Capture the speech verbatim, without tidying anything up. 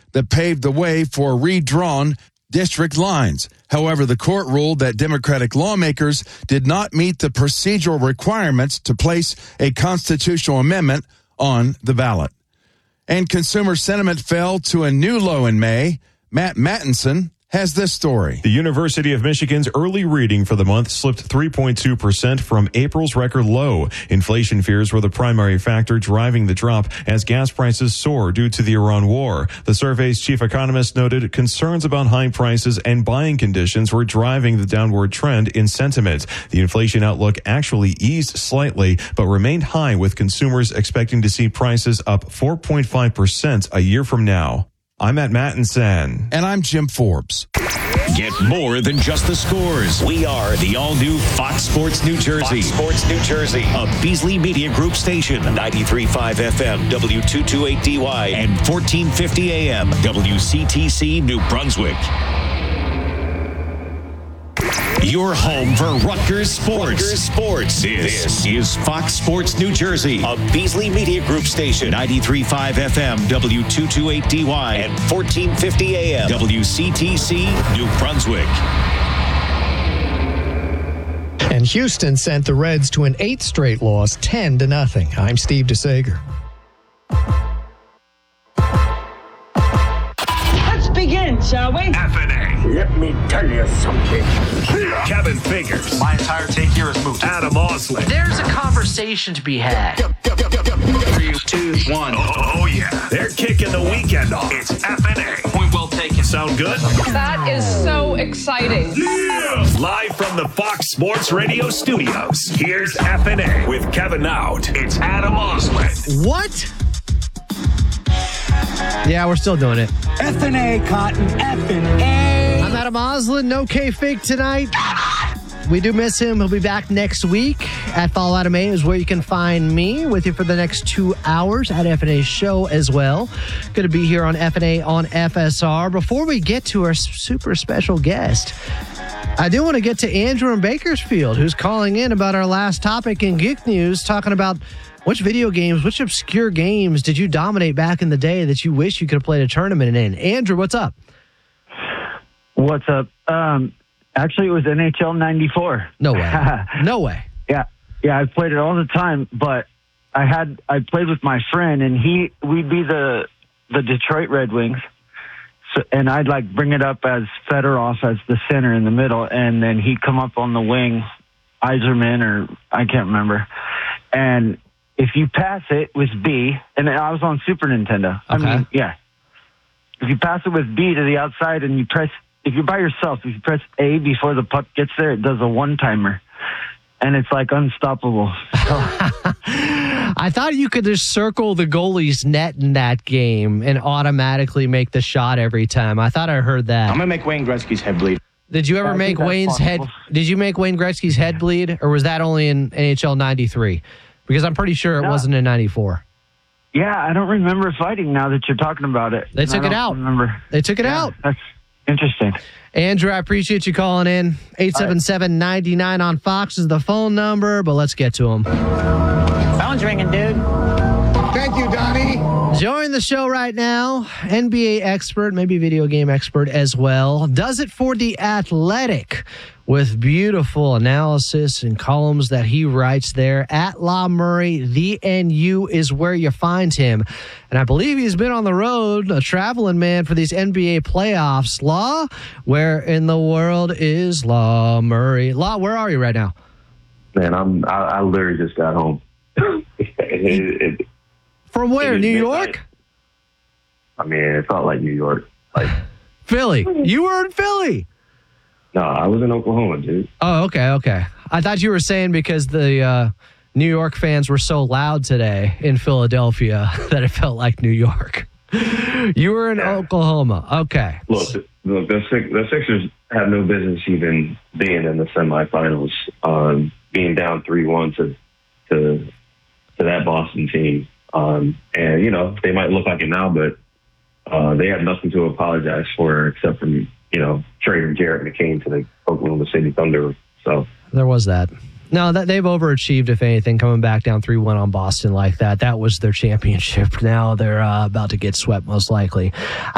that paved the way for redrawn district lines. However, the court ruled that Democratic lawmakers did not meet the procedural requirements to place a constitutional amendment on the ballot. And consumer sentiment fell to a new low in May. Matt Mattinson has this story. The University of Michigan's early reading for the month slipped three point two percent from April's record low. Inflation fears were the primary factor driving the drop as gas prices soar due to the Iran war. The survey's chief economist noted concerns about high prices and buying conditions were driving the downward trend in sentiment. The inflation outlook actually eased slightly, but remained high, with consumers expecting to see prices up four point five percent a year from now. I'm Matt Mattinson. And I'm Jim Forbes. Get more than just the scores. We are the all-new Fox Sports New Jersey. Fox Sports New Jersey. A Beasley Media Group station. ninety-three point five F M, W two twenty-eight D Y, and fourteen fifty A M, W C T C New Brunswick. Your home for Rutgers Sports. Rutgers Sports. This, this is Fox Sports New Jersey, a Beasley Media Group station. ninety-three point five F M, W two twenty-eight D Y, and fourteen fifty A M, W C T C New Brunswick. And Houston sent the Reds to an eighth straight loss, ten to nothing. I'm Steve DeSager. Let's begin, shall we? F N A. Let me tell you something. Kevin Figures. My entire take here is moved. Adam Osley. There's a conversation to be had. Three, two, one. Oh, oh, yeah. They're kicking the weekend off. It's F N A. Point well taken. Sound good? That is so exciting. Yeah! Live from the Fox Sports Radio studios, here's F N A with Kevin Out. It's Adam Osley. What? Yeah, we're still doing it. F N A, Cotton, F N A. I'm Adam Oslin. No K-Fig tonight. We do miss him. He'll be back next week. At Follow Adam A is where you can find me with you for the next two hours at F N A Show as well. Going to be here on F N A on F S R. Before we get to our super special guest, I do want to get to Andrew in Bakersfield, who's calling in about our last topic in Geek News, talking about which video games, which obscure games did you dominate back in the day that you wish you could have played a tournament in? Andrew, what's up? What's up? Um, actually, it was N H L ninety-four. No way. No way. Yeah. Yeah, I played it all the time, but I had I played with my friend, and he we'd be the the Detroit Red Wings, so, and I'd like bring it up as Fedorov as the center in the middle, and then he'd come up on the wing, Iserman, or I can't remember, and if you pass it with B, and I was on Super Nintendo. Okay. I mean, yeah. If you pass it with B to the outside and you press, if you're by yourself, if you press A before the puck gets there, it does a one-timer. And it's like unstoppable. So. I thought you could just circle the goalie's net in that game and automatically make the shot every time. I thought I heard that. I'm going to make Wayne Gretzky's head bleed. Did you ever I make Wayne's possible. head? Did you make Wayne Gretzky's head bleed, or was that only in N H L ninety-three? Because I'm pretty sure it No. wasn't in ninety-four. Yeah, I don't remember fighting now that you're talking about it. They took I it don't out. Remember. They took it Yeah, out. That's interesting. Andrew, I appreciate you calling in. eight seven seven, nine nine on Fox is the phone number, but let's get to him. Phone's ringing, dude. Thank you, Donnie. Join the show right now, N B A expert, maybe video game expert as well. Does it for The Athletic with beautiful analysis and columns that he writes there. At Law Murray, the N U is where you find him. And I believe he's been on the road, a traveling man for these N B A playoffs. Law, where in the world is Law Murray? Law, where are you right now? Man, I'm, I, I literally just got home. it, it, From where, New midnight. York? I mean, it felt like New York. Like Philly. You were in Philly. No, I was in Oklahoma, dude. Oh, okay, okay. I thought you were saying because the uh, New York fans were so loud today in Philadelphia that it felt like New York. You were in yeah. Oklahoma. Okay. Look, the, the, the Sixers have no business even being in the semifinals, um, being down three one to, to, to that Boston team. Um, and, you know, they might look like it now, but uh, they have nothing to apologize for except for, you know, trading Jarrett McCain to the Oklahoma City Thunder. So there was that. No, that they've overachieved, if anything, coming back down three one on Boston like that. That was their championship. Now they're uh, about to get swept, most likely.